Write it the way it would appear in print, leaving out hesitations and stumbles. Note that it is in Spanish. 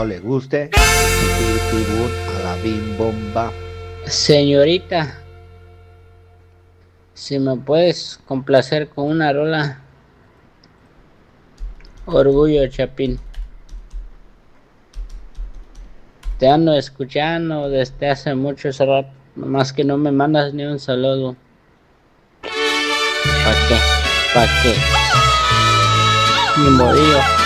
no le guste. Tibun a la bim bomba. Señorita, si me puedes complacer con una rola. Orgullo Chapín. Te ando escuchando desde hace mucho rato, nomás que no me mandas ni un saludo. ¿Pa' qué? Ni morío.